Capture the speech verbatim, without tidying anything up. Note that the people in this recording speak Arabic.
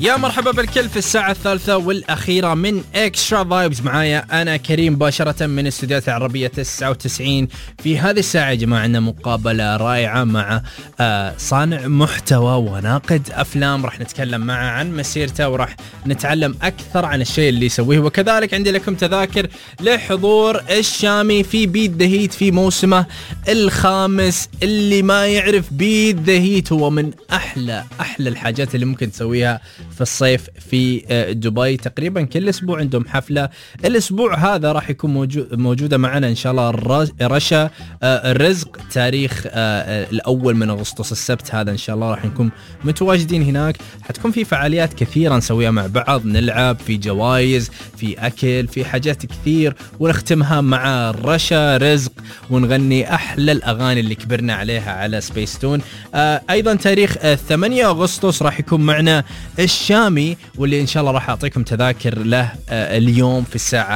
يا مرحبا بالكل في الساعة الثالثة والأخيرة من إكسترا فايبز. معايا أنا كريم مباشرة من استوديوهات العربية تسعة وتسعين. في هذه الساعة يا جماعة عندنا مقابلة رائعة مع آه صانع محتوى وناقد أفلام. راح نتكلم معه عن مسيرته وراح نتعلم أكثر عن الشيء اللي يسويه، وكذلك عندي لكم تذاكر لحضور الشامي في بيت ذا هيت في موسمه الخامس. اللي ما يعرف بيت ذا هيت هو من أحلى أحلى الحاجات اللي ممكن تسويها في الصيف في دبي. تقريبا كل اسبوع عندهم حفله. الاسبوع هذا راح يكون موجود موجوده معنا ان شاء الله رشا الرزق تاريخ الاول من اغسطس السبت هذا ان شاء الله راح نكون متواجدين هناك. حتكون في فعاليات كثيره نسويها مع بعض، نلعب في جوائز في اكل في حاجات كثير، ونختمها مع رشا رزق ونغني احلى الاغاني اللي كبرنا عليها على سبيس تون. ايضا تاريخ ثمانية أغسطس راح يكون معنا الشامي، واللي إن شاء الله راح أعطيكم تذاكر له اليوم في الساعة